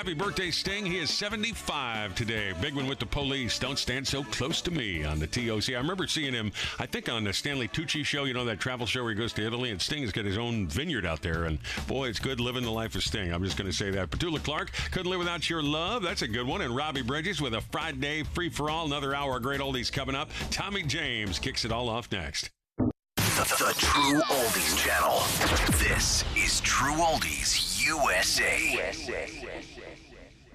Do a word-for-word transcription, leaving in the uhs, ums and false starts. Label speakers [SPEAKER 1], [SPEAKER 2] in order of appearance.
[SPEAKER 1] Happy birthday, Sting. He is seventy-five today. Big one with the Police. Don't Stand So Close to Me on the T O C. I remember seeing him, I think, on the Stanley Tucci show, you know, that travel show where he goes to Italy, and Sting's got his own vineyard out there. And, boy, it's good living the life of Sting. I'm just going to say that. Petula Clark, Couldn't Live Without Your Love. That's a good one. And Robbie Bridges with a Friday free-for-all. Another hour of great oldies coming up. Tommy James kicks it all off next.
[SPEAKER 2] The, the True Oldies Channel. This is True Oldies U S A. U S A.